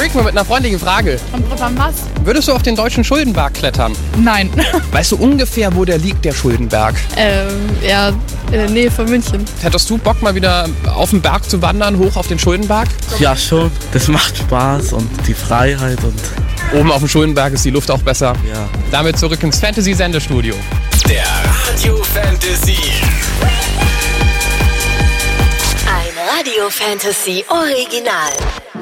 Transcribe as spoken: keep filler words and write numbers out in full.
Rick mit einer freundlichen Frage. Kommt drauf an was? Würdest du auf den deutschen Schuldenberg klettern? Nein. Weißt du ungefähr, wo der liegt, der Schuldenberg? ähm, ja, in der Nähe von München. Hättest du Bock, mal wieder auf den Berg zu wandern, hoch auf den Schuldenberg? Ja, schon. Das macht Spaß und die Freiheit und... Oben auf dem Schuldenberg ist die Luft auch besser. Ja. Damit zurück ins Fantasy-Sendestudio. Der Radio Fantasy. Ein Radio Fantasy Original.